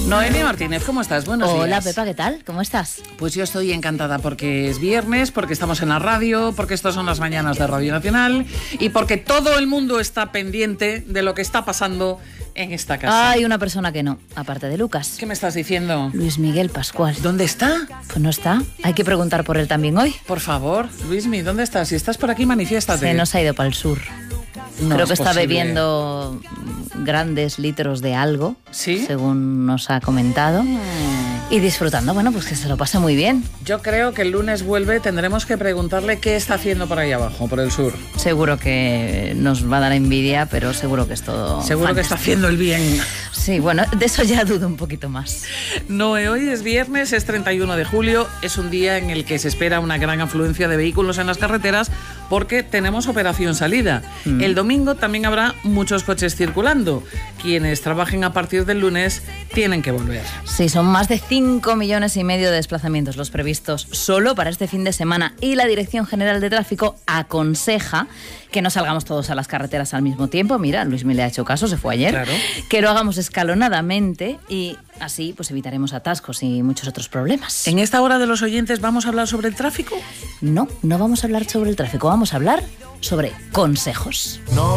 Noelia Martínez, ¿cómo estás? Buenos días. Hola, Pepa, ¿qué tal? ¿Cómo estás? Pues yo estoy encantada porque es viernes, porque estamos en la radio, porque estas son las mañanas de Radio Nacional y porque todo el mundo está pendiente de lo que está pasando en esta casa. Hay una persona que no, aparte de Lucas. ¿Qué me estás diciendo? Luis Miguel Pascual. ¿Dónde está? Pues no está. Hay que preguntar por él también hoy. Por favor, Luismi, ¿dónde estás? Si estás por aquí, manifiéstate. Se nos ha ido para el sur. No Creo que es está posible. bebiendo grandes litros de algo, ¿Sí? según nos ha comentado. Y disfrutando, bueno, pues que se lo pase muy bien. Yo creo que el lunes vuelve, tendremos que preguntarle qué está haciendo por ahí abajo, por el sur. Seguro que nos va a dar envidia, pero seguro que es todo Seguro que está fantástico. haciendo el bien. Sí, bueno, de eso ya dudo un poquito más. Noé, hoy es viernes, es 31 de julio, es un día en el que se espera una gran afluencia de vehículos en las carreteras porque tenemos operación salida. El domingo también habrá muchos coches circulando. Quienes trabajen a partir del lunes tienen que volver. Sí, son más de 5,5 millones de desplazamientos los previstos solo para este fin de semana y la Dirección General de Tráfico aconseja que no salgamos todos a las carreteras al mismo tiempo. Mira, Luis me le ha hecho caso, se fue ayer. Claro. Que lo hagamos escalonadamente y así pues evitaremos atascos y muchos otros problemas. En esta hora de los oyentes vamos a hablar sobre el tráfico. No vamos a hablar sobre el tráfico, vamos a hablar sobre consejos.